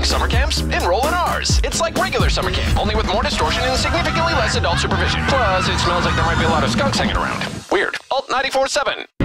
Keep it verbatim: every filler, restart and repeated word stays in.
Exploring summer camps? Enroll in ours. It's like regular summer camp, only with more distortion and significantly less adult supervision. Plus, it smells like there might be a lot of skunks hanging around. Weird. Alt ninety-four point seven.